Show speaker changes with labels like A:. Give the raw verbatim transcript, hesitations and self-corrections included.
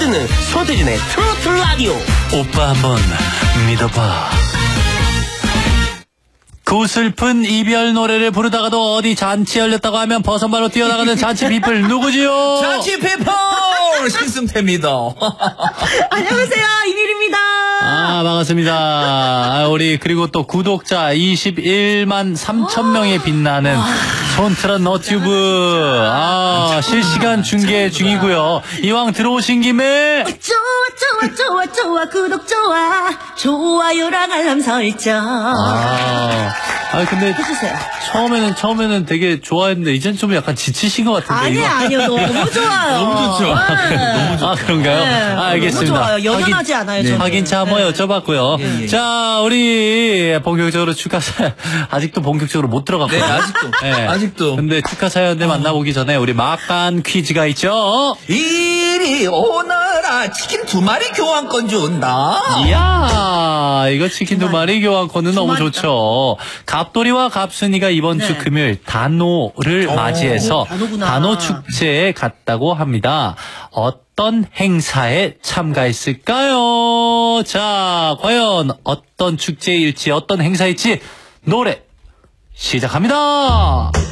A: 듣는 손태진의 트로트 라디오.
B: 오빠 한번 믿어봐. 구슬픈 이별 노래를 부르다가도 어디 잔치 열렸다고 하면 버선발로 뛰어나가는 잔치 피플 누구지요?
C: 잔치 피플 신승태입니다.
D: 안녕하세요, 이밀입니다.
B: 아, 반갑습니다. 아, 우리 그리고 또 구독자 이십일만 삼천 명에 빛나는 손트라 너튜브 아, 실시간 중계 중이고요. 이왕 들어오신 김에
D: 좋아 좋아 좋아 좋아 구독 좋아 좋아요랑 알람 설정.
B: 아, 아 근데
D: 해주세요.
B: 처음에는 처음에는 되게 좋아했는데 이젠 좀 약간 지치신 것 같은데.
D: 아니요,
B: 이거.
D: 아니요, 너무 좋아요.
C: 너무 좋죠.
D: 네.
B: 아, 그런가요?
D: 네,
B: 아, 알겠습니다.
D: 너무 좋아요. 여전하지
B: 확인,
D: 않아요,
B: 네.
D: 저는.
B: 확인차 한번
D: 네.
B: 여쭤봤고요.
C: 예, 예.
B: 자, 우리 본격적으로 축하 사연 아직도 본격적으로 못 들어갔고요.
C: 네, 아직도. 아직도.
B: 근데 축하 사연들 만나보기 전에 우리 막간 퀴즈가 있죠.
C: 이리 오너라 치킨 두 마리 교환권 준다.
B: 이야, 이거 치킨 두 마리 교환권은 너무
D: 주말이다.
B: 좋죠. 갑돌이와 갑순이가 이번 주
D: 네.
B: 금요일 단오를
C: 오,
B: 맞이해서
D: 단오구나.
B: 단오 축제에 갔다고 합니다. 어떤 행사에 참가했을까요? 자, 과연 어떤 축제일지 어떤 행사일지 노래 시작합니다.